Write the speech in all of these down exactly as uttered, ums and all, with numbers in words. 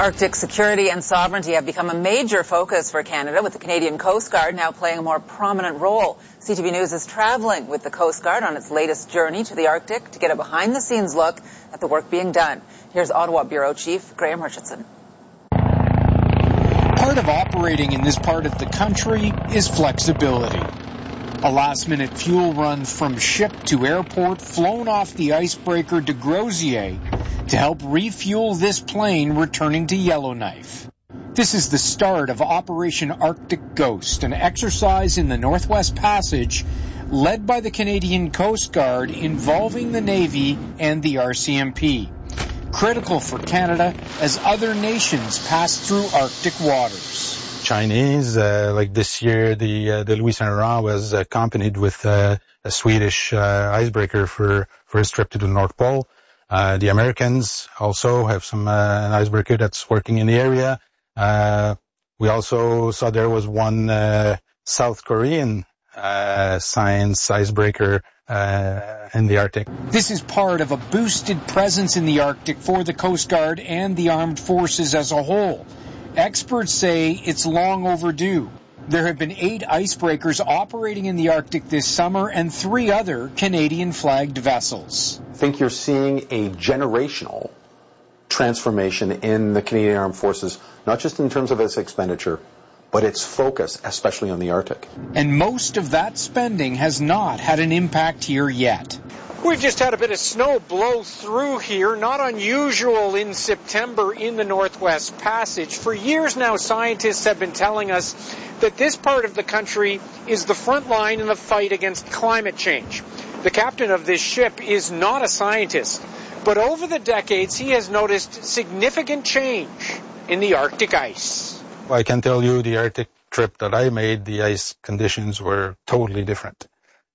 Arctic security and sovereignty have become a major focus for Canada, with the Canadian Coast Guard now playing a more prominent role. C T V News is traveling with the Coast Guard on its latest journey to the Arctic to get a behind-the-scenes look at the work being done. Here's Ottawa Bureau Chief Graham Richardson. Part of operating in this part of the country is flexibility. A last-minute fuel run from ship to airport, flown off the icebreaker de Grozier to help refuel this plane returning to Yellowknife. This is the start of Operation Arctic Ghost, an exercise in the Northwest Passage led by the Canadian Coast Guard involving the Navy and the R C M P. Critical for Canada as other nations pass through Arctic waters. Chinese, uh, like this year, the uh, the Louis Saint Laurent was accompanied with uh, a Swedish uh, icebreaker for for his trip to the North Pole. Uh, the Americans also have some uh, an icebreaker that's working in the area. Uh, we also saw there was one uh, South Korean uh, science icebreaker uh, in the Arctic. This is part of a boosted presence in the Arctic for the Coast Guard and the armed forces as a whole. Experts say it's long overdue. There have been eight icebreakers operating in the Arctic this summer and three other Canadian-flagged vessels. I think you're seeing a generational transformation in the Canadian Armed Forces, not just in terms of its expenditure, but its focus, especially on the Arctic. And most of that spending has not had an impact here yet. We've just had a bit of snow blow through here, not unusual in September in the Northwest Passage. For years now, scientists have been telling us that this part of the country is the front line in the fight against climate change. The captain of this ship is not a scientist, but over the decades he has noticed significant change in the Arctic ice. I can tell you the Arctic trip that I made, the ice conditions were totally different.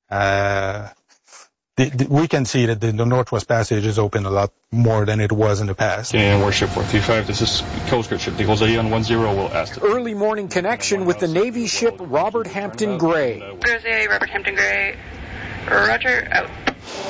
Uh, The, the, we can see that the, the Northwest Passage is open a lot more than it was in the past. Canadian Warship four three five, this is Coast Guard ship. Nichols Ian one zero will ask. Early morning connection with the Navy ship Robert Hampton Gray. Gray, Robert Hampton Gray. Roger, out.